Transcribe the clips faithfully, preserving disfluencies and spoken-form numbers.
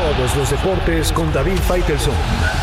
Todos los deportes con David Faitelson.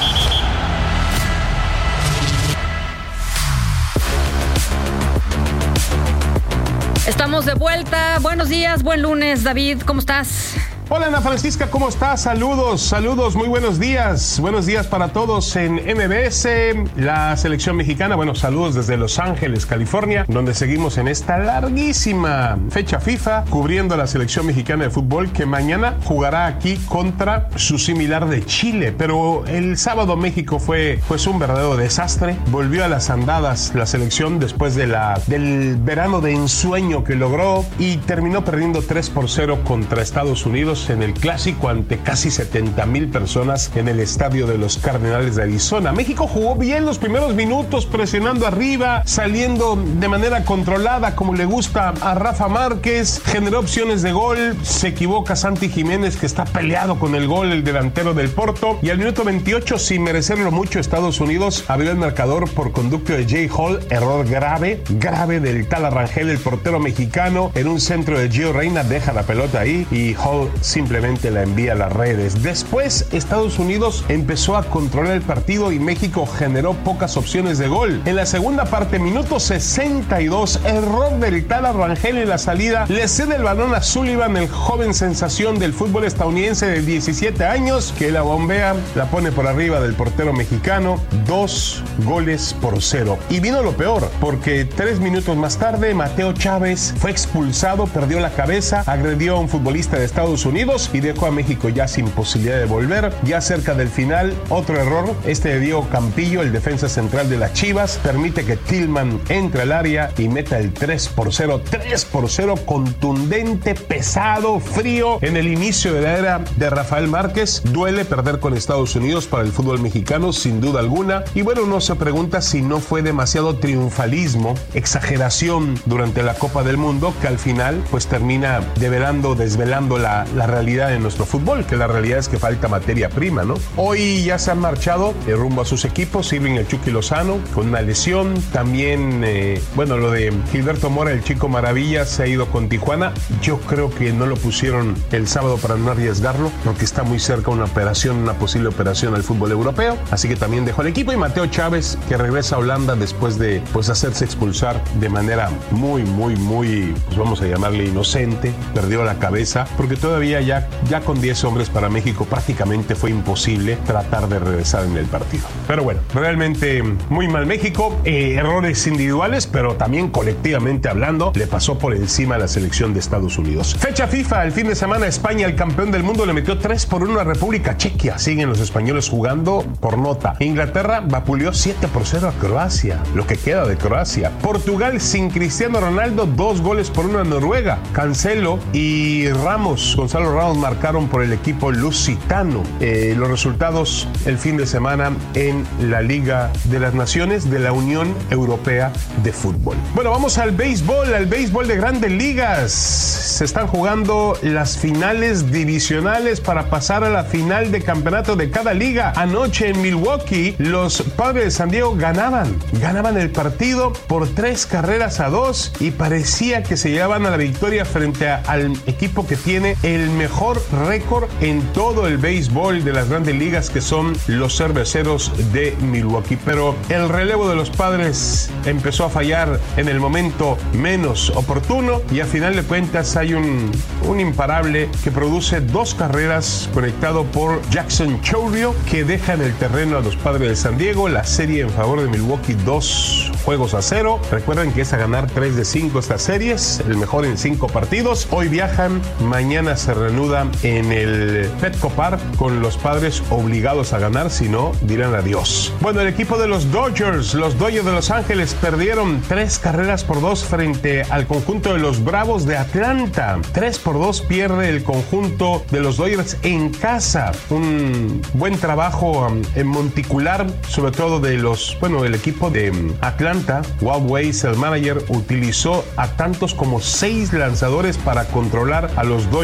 Estamos de vuelta. Buenos días, buen lunes, David. ¿Cómo estás? Hola Ana Francisca, ¿cómo estás? Saludos, saludos, muy buenos días. Buenos días para todos en M B S, la selección mexicana. Bueno, saludos desde Los Ángeles, California, donde seguimos en esta larguísima fecha FIFA, cubriendo a la selección mexicana de fútbol que mañana jugará aquí contra su similar de Chile. Pero el sábado México fue pues un verdadero desastre. Volvió a las andadas la selección después de la, del verano de ensueño que logró y terminó perdiendo tres por cero contra Estados Unidos en el clásico ante casi setenta mil personas en el estadio de los Cardenales de Arizona. México jugó bien los primeros minutos, presionando arriba, saliendo de manera controlada como le gusta a Rafa Márquez, generó opciones de gol, se equivoca Santi Jiménez que está peleado con el gol, el delantero del Porto, y al minuto veintiocho, sin merecerlo mucho, Estados Unidos abrió el marcador por conducto de Jay Hall, error grave, grave del Tala Rangel, el portero mexicano, en un centro de Gio Reyna, deja la pelota ahí y Hall simplemente la envía a las redes. Después, Estados Unidos empezó a controlar el partido y México generó pocas opciones de gol. En la segunda parte, minuto sesenta y dos, error del Tala Rangel en la salida, le cede el balón a Sullivan, el joven sensación del fútbol estadounidense de diecisiete años, que la bombea, la pone por arriba del portero mexicano, dos goles por cero. Y vino lo peor, porque tres minutos más tarde, Mateo Chávez fue expulsado, perdió la cabeza, agredió a un futbolista de Estados Unidos y dejó a México ya sin posibilidad de volver. Ya cerca del final, otro error, este de Diego Campillo, el defensa central de las Chivas, permite que Tillman entre al área y meta el tres por cero. tres por cero contundente, pesado, frío, en el inicio de la era de Rafael Márquez. Duele perder con Estados Unidos para el fútbol mexicano, sin duda alguna. Y bueno, uno se pregunta si no fue demasiado triunfalismo, exageración durante la Copa del Mundo, que al final pues termina develando, desvelando la, la realidad de nuestro fútbol, que la realidad es que falta materia prima, ¿no? Hoy ya se han marchado de rumbo a sus equipos, Irving el Chucky Lozano con una lesión, también eh, bueno, lo de Gilberto Mora, el Chico Maravilla, se ha ido con Tijuana. Yo creo que no lo pusieron el sábado para no arriesgarlo, porque está muy cerca una operación, una posible operación al fútbol europeo, así que también dejó el equipo. Y Mateo Chávez, que regresa a Holanda después de pues hacerse expulsar de manera muy, muy, muy, pues vamos a llamarle inocente, perdió la cabeza, porque todavía Ya, ya con diez hombres para México prácticamente fue imposible tratar de regresar en el partido. Pero bueno, realmente muy mal México, eh, errores individuales, pero también colectivamente hablando, le pasó por encima a la selección de Estados Unidos. Fecha FIFA, el fin de semana España, el campeón del mundo, le metió tres por uno a República Chequia. Siguen los españoles jugando por nota. Inglaterra vapuleó siete por cero a Croacia, lo que queda de Croacia. Portugal sin Cristiano Ronaldo, dos goles por uno a Noruega. Cancelo y Ramos, Gonzalo Ramos, marcaron por el equipo lusitano. Eh, los resultados el fin de semana en la Liga de las Naciones de la Unión Europea de Fútbol. Bueno, vamos al béisbol, al béisbol de Grandes Ligas. Se están jugando las finales divisionales para pasar a la final de campeonato de cada liga. Anoche en Milwaukee, los Padres de San Diego ganaban, ganaban el partido por tres carreras a dos y parecía que se llevaban a la victoria frente a, al equipo que tiene el mejor récord en todo el béisbol de las Grandes Ligas, que son los Cerveceros de Milwaukee. Pero el relevo de los Padres empezó a fallar en el momento menos oportuno y a final de cuentas hay un, un imparable que produce dos carreras conectado por Jackson Chourio, que deja en el terreno a los Padres de San Diego. La serie en favor de Milwaukee, dos juegos a cero. Recuerden que es a ganar tres de cinco estas series, el mejor en cinco partidos. Hoy viajan, mañana se reanuda en el Petco Park con los Padres obligados a ganar, si no dirán adiós. Bueno, el equipo de los Dodgers, los Dodgers de Los Ángeles, perdieron tres carreras por dos frente al conjunto de los Bravos de Atlanta. Tres por dos pierde el conjunto de los Dodgers en casa. Un buen trabajo um, en monticular, sobre todo de los, bueno, el equipo de um, Atlanta. Walt Weiss, el manager, utilizó a tantos como seis lanzadores para controlar a los Dodgers de Los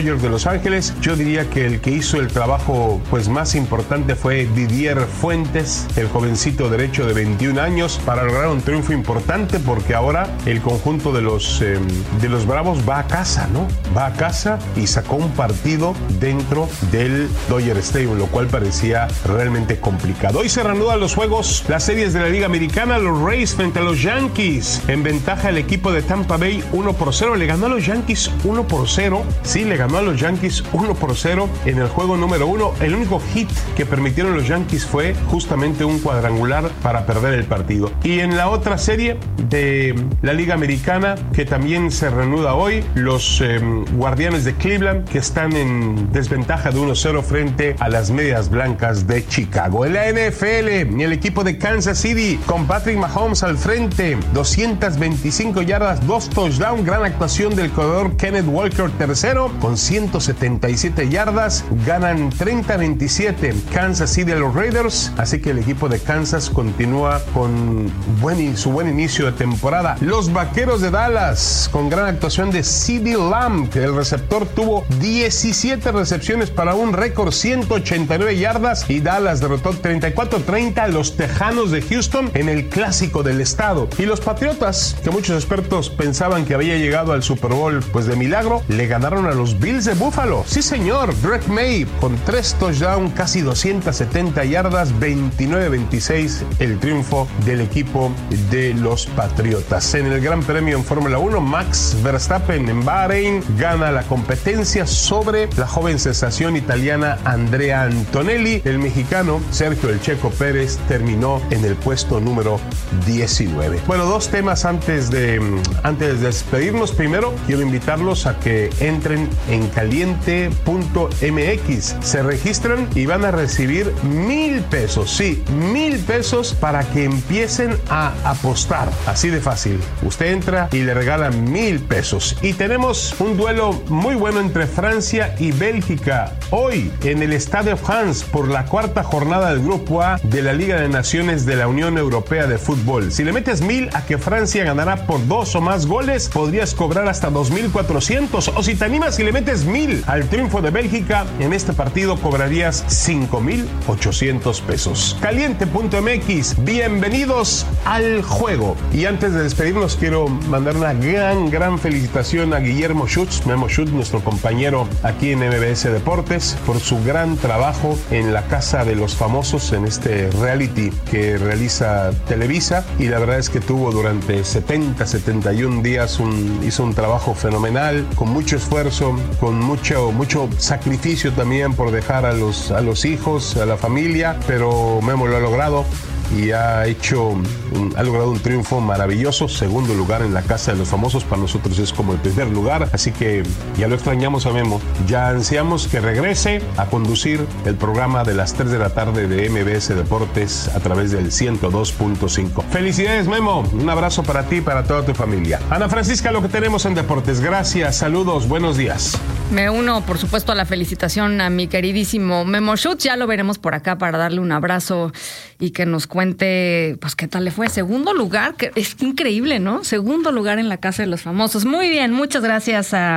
Los Ángeles. Yo diría que el que hizo el trabajo pues más importante fue Didier Fuentes, el jovencito derecho de veintiún años, para lograr un triunfo importante, porque ahora el conjunto de los, eh, de los Bravos va a casa, ¿no? Va a casa y sacó un partido dentro del Dodger Stadium, lo cual parecía realmente complicado. Hoy se reanudan los juegos, las series de la Liga Americana. Los Rays frente a los Yankees. En ventaja el equipo de Tampa Bay uno por cero. Le ganó a los Yankees uno por cero. Sí, le ganó a los Yankees uno por cero en el juego número uno. El único hit que permitieron los Yankees fue justamente un cuadrangular para perder el partido. Y en la otra serie de la Liga Americana, que también se reanuda hoy, los eh, Guardianes de Cleveland, que están en desventaja de uno cero frente a las Medias Blancas de Chicago. En la N F L, el equipo de Kansas City con Patrick Mahomes al frente, doscientas veinticinco yardas, dos touchdowns, gran actuación del corredor Kenneth Walker tercero con ciento setenta y siete yardas, ganan treinta a veintisiete Kansas City a los Raiders, así que el equipo de Kansas continúa con buen, su buen inicio de temporada. Los Vaqueros de Dallas con gran actuación de CeeDee Lamb, que el receptor tuvo diecisiete recepciones para un récord ciento ochenta y nueve yardas, y Dallas derrotó treinta y cuatro a treinta a los Tejanos de Houston en el clásico del estado. Y los Patriotas, que muchos expertos pensaban que había llegado al Super Bowl pues de milagro, le ganaron a los Bills de Buffalo. Sí señor, Drake May con tres touchdowns, casi doscientas setenta yardas, veintinueve a veintiséis el triunfo del equipo de los Patriotas. En el Gran Premio en Fórmula uno, Max Verstappen en Bahrein gana la competencia sobre la joven sensación italiana Andrea Antonelli. El mexicano Sergio El Checo Pérez terminó en el puesto número diecinueve. Bueno, dos temas antes de, antes de despedirnos. Primero, quiero invitarlos a que entren en caliente punto m x. Se registran y van a recibir mil pesos. Sí, mil pesos para que empiecen a apostar. Así de fácil. Usted entra y le regalan mil pesos. Y tenemos un duelo muy bueno entre Francia y Bélgica hoy en el Stade de France por la cuarta jornada del Grupo A de la Liga de Naciones de la Unión Europea de Fútbol. Si le metes mil a que Francia ganará por dos o más goles, podrías cobrar hasta dos mil cuatrocientos. O si te animas y le metes mil al triunfo de Bélgica, en este partido cobrarías cinco mil ochocientos pesos. caliente punto m x, bienvenidos al juego. Y antes de despedirnos, quiero mandar una gran, gran felicitación a Guillermo Schutz, Memo Schutz, nuestro compañero aquí en M B S Deportes, por su gran trabajo en la Casa de los Famosos, en este reality que realiza Televisa, y la verdad es que tuvo durante setenta, setenta y un días un, hizo un trabajo fenomenal, con mucho esfuerzo, con mucho, mucho sacrificio también por dejar a los, a los hijos, a la familia, pero Memo lo ha logrado y ha hecho, un, ha logrado un triunfo maravilloso. Segundo lugar en la Casa de los Famosos, para nosotros es como el primer lugar, así que ya lo extrañamos a Memo. Ya ansiamos que regrese a conducir el programa de las tres de la tarde de M B S Deportes a través del ciento dos punto cinco. Felicidades, Memo, un abrazo para ti y para toda tu familia. Ana Francisca, lo que tenemos en Deportes. Gracias, saludos, buenos días. Me uno, por supuesto, a la felicitación a mi queridísimo Memo Schutz. Ya lo veremos por acá para darle un abrazo y que nos cuente, pues, qué tal le fue. Segundo lugar, que es increíble, ¿no? Segundo lugar en la Casa de los Famosos. Muy bien, muchas gracias a,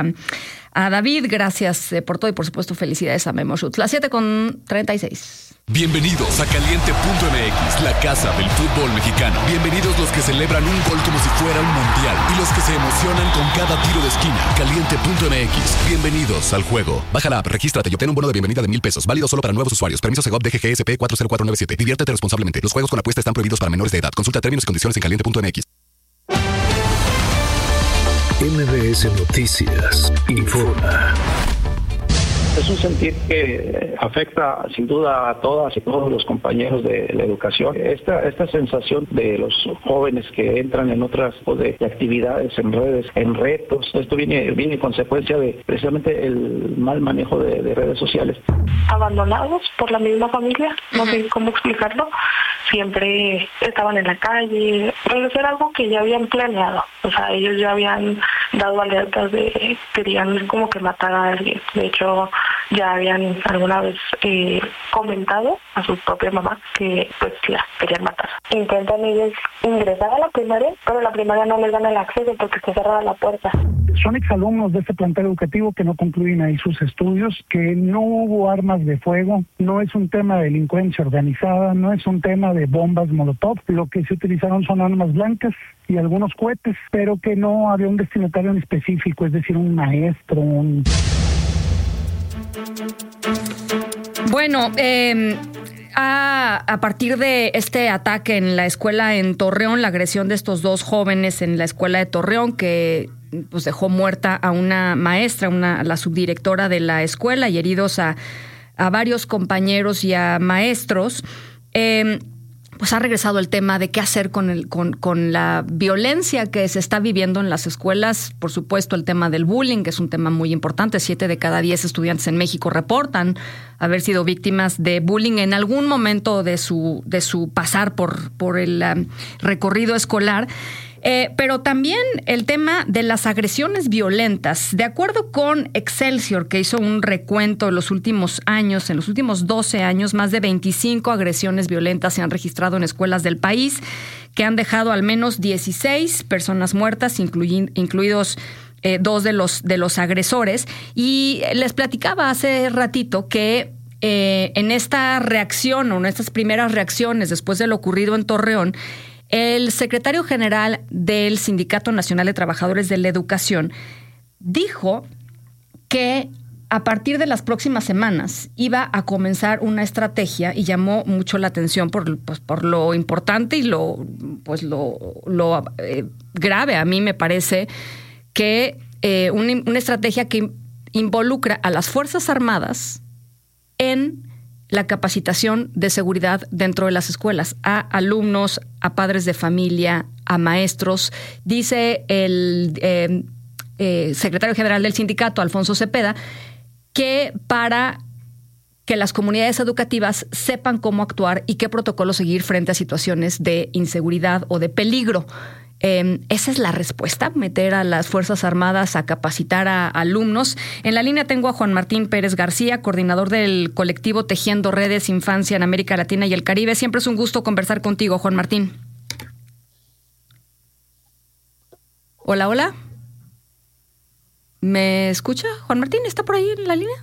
a David, gracias eh, por todo y, por supuesto, felicidades a Memo Schutz. Las siete con treinta y seis. Bienvenidos a caliente punto m x, la casa del fútbol mexicano. Bienvenidos los que celebran un gol como si fuera un mundial y los que se emocionan con cada tiro de esquina. caliente punto m x. Bienvenidos al juego. Baja la app, regístrate y obtén un bono de bienvenida de mil pesos. Válido solo para nuevos usuarios. Permiso Segov D G G S P cuatro cero cuatro nueve siete. Diviértete responsablemente. Los juegos con apuesta están prohibidos para menores de edad. Consulta términos y condiciones en caliente punto m x. M B S Noticias informa. Es un sentir que afecta sin duda a todas y todos los compañeros de la educación. Esta esta sensación de los jóvenes que entran en otras de, de actividades, en redes, en retos, esto viene viene en consecuencia de precisamente el mal manejo de, de redes sociales. Abandonados por la misma familia, no sé cómo explicarlo. Siempre estaban en la calle, pero eso era algo que ya habían planeado. O sea, ellos ya habían dado alertas de querían como que matar a alguien. De hecho, ya habían alguna vez eh, comentado a su propia mamá que pues la querían matar. Intentan ellos ingresar a la primaria, pero la primaria no les dan el acceso porque está cerrada la puerta. son exalumnos de este plantel educativo que no concluyen ahí sus estudios, que no hubo armas de fuego, no es un tema de delincuencia organizada, no es un tema de bombas molotov, lo que se utilizaron son armas blancas y algunos cohetes, pero que no había un destinatario en específico, es decir, un maestro, un... Bueno, eh... A, a partir de este ataque en la escuela en Torreón, la agresión de estos dos jóvenes en la escuela de Torreón, que pues dejó muerta a una maestra, una, la subdirectora de la escuela, y heridos a, a varios compañeros y a maestros, eh, pues ha regresado el tema de qué hacer con, el, con, con la violencia que se está viviendo en las escuelas. Por supuesto, el tema del bullying, que es un tema muy importante. Siete de cada diez estudiantes en México reportan haber sido víctimas de bullying en algún momento de su, de su pasar por, por el um, recorrido escolar. Eh, pero también el tema de las agresiones violentas. De acuerdo con Excelsior, que hizo un recuento en los últimos años, en los últimos doce años, más de veinticinco agresiones violentas se han registrado en escuelas del país, que han dejado al menos dieciséis personas muertas, incluy, incluidos eh, dos de los, de los agresores. Y les platicaba hace ratito que eh, en esta reacción, o en estas primeras reacciones después de lo ocurrido en Torreón, el secretario general del Sindicato Nacional de Trabajadores de la Educación dijo que a partir de las próximas semanas iba a comenzar una estrategia, y llamó mucho la atención por, pues, por lo importante y lo, pues, lo, lo eh, grave, a mí me parece, que eh, una, una estrategia que involucra a las Fuerzas Armadas en la capacitación de seguridad dentro de las escuelas, a alumnos, a padres de familia, a maestros. Dice el eh, eh, secretario general del sindicato, Alfonso Cepeda, que para que las comunidades educativas sepan cómo actuar y qué protocolo seguir frente a situaciones de inseguridad o de peligro. Eh, esa es la respuesta, meter a las Fuerzas Armadas a capacitar a alumnos. En la línea tengo a Juan Martín Pérez García, coordinador del colectivo Tejiendo Redes Infancia en América Latina y el Caribe. Siempre es un gusto conversar contigo, Juan Martín. Hola, hola. ¿Me escucha? Juan Martín, ¿está por ahí en la línea?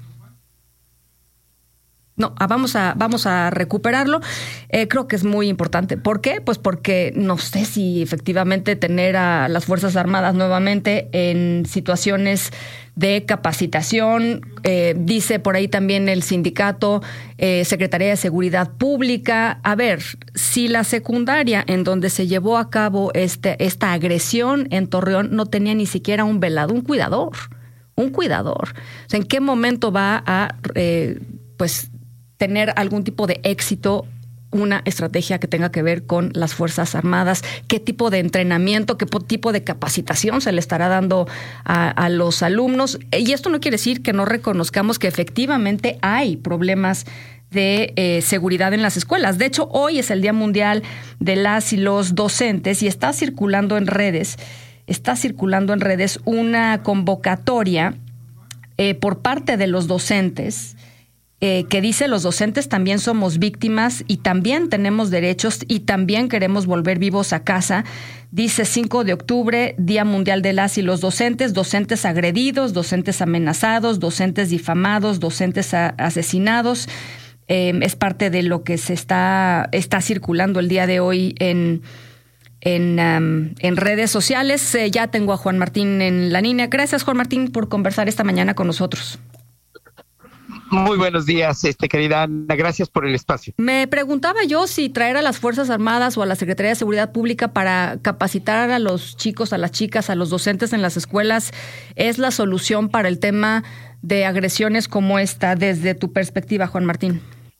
No, vamos a, vamos a recuperarlo. Eh, creo que es muy importante. ¿Por qué? Pues porque no sé si efectivamente tener a las Fuerzas Armadas nuevamente en situaciones de capacitación. Eh, dice por ahí también el sindicato, eh, Secretaría de Seguridad Pública. A ver, si la secundaria en donde se llevó a cabo este, esta agresión en Torreón no tenía ni siquiera un velado, un cuidador, un cuidador. O sea, ¿en qué momento va a, eh, pues, tener algún tipo de éxito una estrategia que tenga que ver con las Fuerzas Armadas? ¿Qué tipo de entrenamiento, qué tipo de capacitación se le estará dando a, a los alumnos? Y esto no quiere decir que no reconozcamos que efectivamente hay problemas de eh, seguridad en las escuelas. De hecho, hoy es el Día Mundial de las y los Docentes, y está circulando en redes, está circulando en redes una convocatoria eh, por parte de los docentes, Eh, que dice: los docentes también somos víctimas y también tenemos derechos y también queremos volver vivos a casa. Dice cinco de octubre, Día Mundial de las y los Docentes, docentes agredidos, docentes amenazados, docentes difamados, docentes a, asesinados. Eh, es parte de lo que se está, está circulando el día de hoy en, en, um, en redes sociales. Eh, ya tengo a Juan Martín en la línea. Gracias, Juan Martín, por conversar esta mañana con nosotros. Muy buenos días, este, querida Ana. Gracias por el espacio. Me preguntaba yo si traer a las Fuerzas Armadas o a la Secretaría de Seguridad Pública para capacitar a los chicos, a las chicas, a los docentes en las escuelas es la solución para el tema de agresiones como esta, desde tu perspectiva, Juan Martín.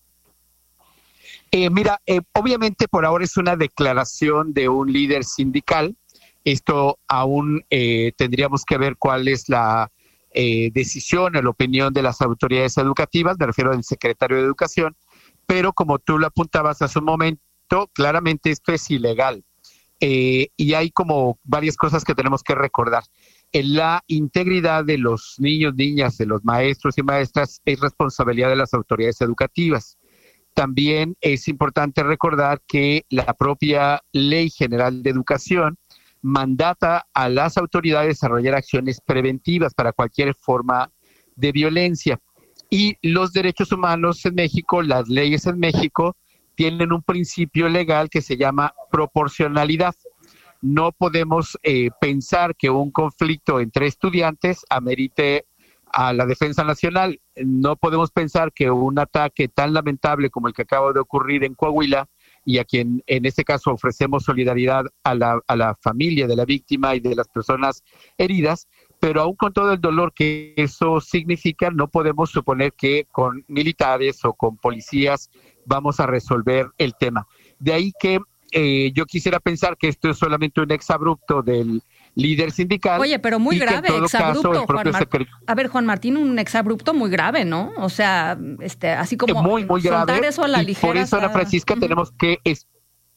Eh, mira, eh, obviamente por ahora es una declaración de un líder sindical. Esto aún eh, tendríamos que ver cuál es la Eh, decisión o la opinión de las autoridades educativas, me refiero al secretario de Educación, pero como tú lo apuntabas hace un momento, claramente esto es ilegal. Eh, y hay como varias cosas que tenemos que recordar. En la integridad de los niños, niñas, de los maestros y maestras es responsabilidad de las autoridades educativas. También es importante recordar que la propia Ley General de Educación mandata a las autoridades desarrollar acciones preventivas para cualquier forma de violencia. Y los derechos humanos en México, las leyes en México, tienen un principio legal que se llama proporcionalidad. No podemos eh, pensar que un conflicto entre estudiantes amerite a la defensa nacional. No podemos pensar que un ataque tan lamentable como el que acaba de ocurrir en Coahuila, y a quien en este caso ofrecemos solidaridad a la, a la familia de la víctima y de las personas heridas, pero aún con todo el dolor que eso significa, no podemos suponer que con militares o con policías vamos a resolver el tema. De ahí que eh, yo quisiera pensar que esto es solamente un exabrupto del líder sindical. Oye, pero muy grave, exabrupto, caso, Juan Martín. A ver, Juan Martín, un exabrupto muy grave, ¿no? O sea, este, así como muy, muy soltar grave, eso a la y ligera. Por eso, Ana Francisca, uh-huh. tenemos que... Es...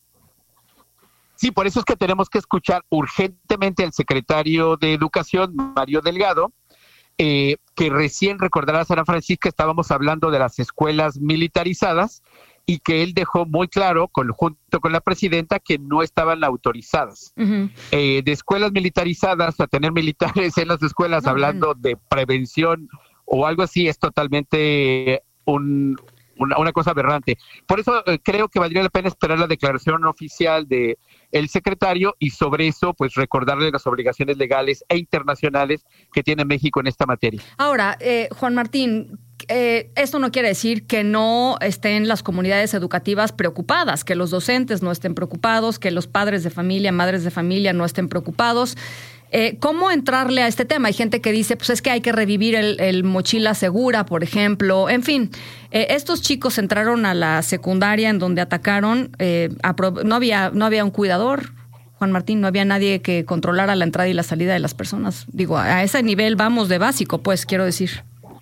Sí, por eso es que tenemos que escuchar urgentemente al secretario de Educación, Mario Delgado, eh, que recién, recordarás, Ana Francisca, estábamos hablando de las escuelas militarizadas, y que él dejó muy claro, con, junto con la presidenta, que no estaban autorizadas. Uh-huh. Eh, de escuelas militarizadas a tener militares en las escuelas, no, hablando bueno. de prevención o algo así, es totalmente un, una, una cosa aberrante. Por eso eh, creo que valdría la pena esperar la declaración oficial de el secretario y sobre eso, pues recordarle las obligaciones legales e internacionales que tiene México en esta materia. Ahora, eh, Juan Martín, Eh, esto no quiere decir que no estén las comunidades educativas preocupadas, que los docentes no estén preocupados, que los padres de familia, madres de familia no estén preocupados. Eh, ¿Cómo entrarle a este tema? Hay gente que dice, pues es que hay que revivir el, el mochila segura, por ejemplo. En fin, eh, estos chicos entraron a la secundaria en donde atacaron, eh, apro- no había, no había un cuidador, Juan Martín, no había nadie que controlara la entrada y la salida de las personas. Digo, a ese nivel vamos de básico, pues, quiero decir.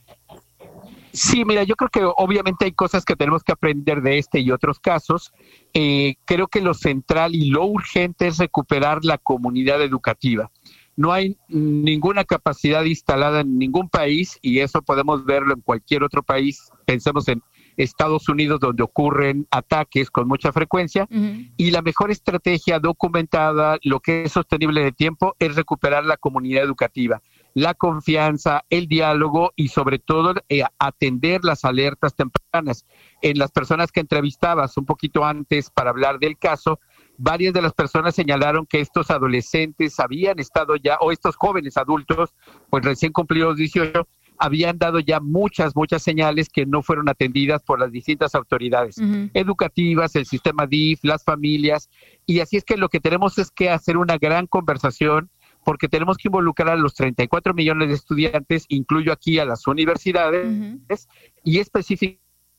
Sí, mira, yo creo que obviamente hay cosas que tenemos que aprender de este y otros casos. Eh, creo que lo central y lo urgente es recuperar la comunidad educativa. No hay ninguna capacidad instalada en ningún país, y eso podemos verlo en cualquier otro país. Pensemos en Estados Unidos, donde ocurren ataques con mucha frecuencia, uh-huh. y la mejor estrategia documentada, lo que es sostenible de tiempo, es recuperar la comunidad educativa, la confianza, el diálogo y sobre todo eh, atender las alertas tempranas. En las personas que entrevistabas un poquito antes para hablar del caso, varias de las personas señalaron que estos adolescentes habían estado ya, o estos jóvenes adultos, pues recién cumplidos dieciocho, habían dado ya muchas, muchas señales que no fueron atendidas por las distintas autoridades uh-huh. educativas, el sistema D I F, las familias, y así es que lo que tenemos es que hacer una gran conversación, porque tenemos que involucrar a los treinta y cuatro millones de estudiantes, incluyo aquí a las universidades, uh-huh. y específicamente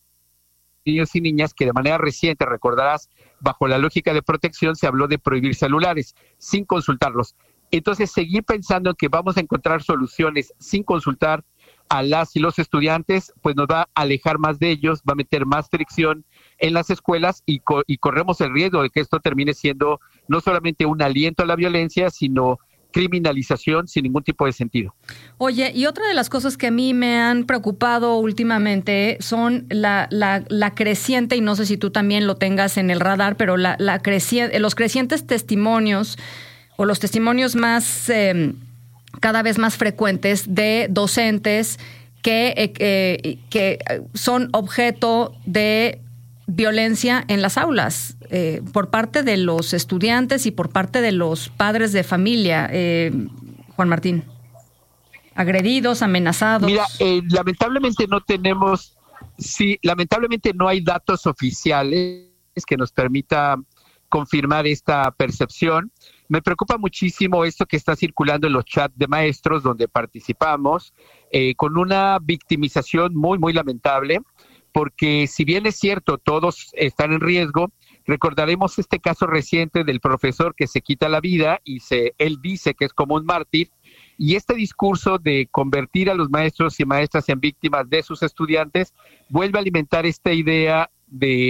niños y niñas que de manera reciente, recordarás, bajo la lógica de protección se habló de prohibir celulares sin consultarlos. Entonces, seguir pensando en que vamos a encontrar soluciones sin consultar a las y los estudiantes, pues nos va a alejar más de ellos, va a meter más fricción en las escuelas y, co- y corremos el riesgo de que esto termine siendo no solamente un aliento a la violencia, sino criminalización sin ningún tipo de sentido. Oye, y otra de las cosas que a mí me han preocupado últimamente son la, la, la creciente, y no sé si tú también lo tengas en el radar, pero la, la creci- los crecientes testimonios o los testimonios más, eh, cada vez más frecuentes de docentes que, eh, eh, que son objeto de violencia en las aulas, eh, por parte de los estudiantes y por parte de los padres de familia, eh, Juan Martín. Agredidos, amenazados. Mira, eh, lamentablemente no tenemos, sí, lamentablemente no hay datos oficiales que nos permita confirmar esta percepción. Me preocupa muchísimo esto que está circulando en los chats de maestros donde participamos, eh, con una victimización muy, muy lamentable, porque si bien es cierto, todos están en riesgo, recordaremos este caso reciente del profesor que se quita la vida y se, él dice que es como un mártir, y este discurso de convertir a los maestros y maestras en víctimas de sus estudiantes vuelve a alimentar esta idea de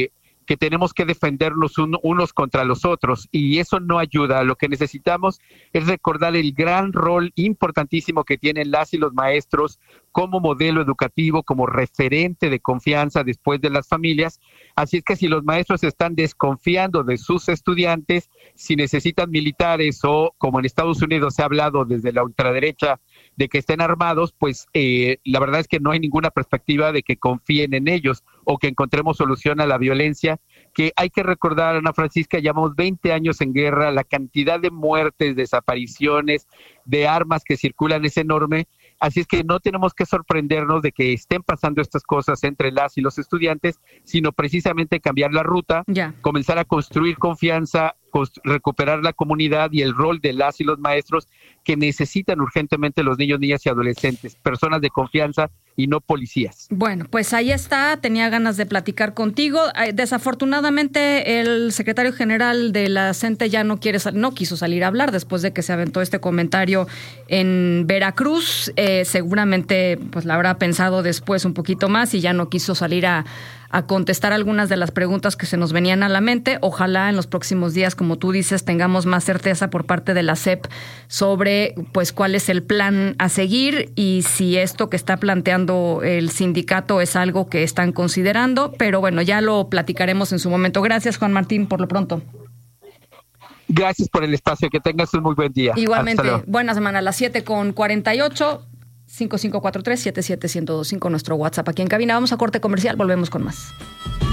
que tenemos que defendernos un, unos contra los otros, y eso no ayuda. Lo que necesitamos es recordar el gran rol importantísimo que tienen las y los maestros como modelo educativo, como referente de confianza después de las familias. Así es que si los maestros están desconfiando de sus estudiantes, si necesitan militares o, como en Estados Unidos se ha hablado desde la ultraderecha, de que estén armados, pues eh, la verdad es que no hay ninguna perspectiva de que confíen en ellos o que encontremos solución a la violencia, que hay que recordar, Ana Francisca, llevamos veinte años en guerra, la cantidad de muertes, desapariciones, de armas que circulan es enorme. Así es que no tenemos que sorprendernos de que estén pasando estas cosas entre las y los estudiantes, sino precisamente cambiar la ruta, ya. comenzar a construir confianza, cost- recuperar la comunidad y el rol de las y los maestros que necesitan urgentemente los niños, niñas y adolescentes, personas de confianza y no policías. Bueno, pues ahí está, tenía ganas de platicar contigo. Desafortunadamente el secretario general de la CENTE ya no quiere sal- no quiso salir a hablar después de que se aventó este comentario en Veracruz. Eh, seguramente pues la habrá pensado después un poquito más y ya no quiso salir a, a contestar algunas de las preguntas que se nos venían a la mente. Ojalá en los próximos días, como tú dices, tengamos más certeza por parte de la S E P sobre pues cuál es el plan a seguir y si esto que está planteando el sindicato es algo que están considerando, pero bueno, ya lo platicaremos en su momento. Gracias, Juan Martín, por lo pronto. Gracias por el espacio, que tengas un muy buen día. Igualmente, buena semana, a las siete con cuarenta y ocho, cinco cinco cuatro tres, siete siete uno cero dos cinco, nuestro WhatsApp aquí en cabina. Vamos a corte comercial, volvemos con más.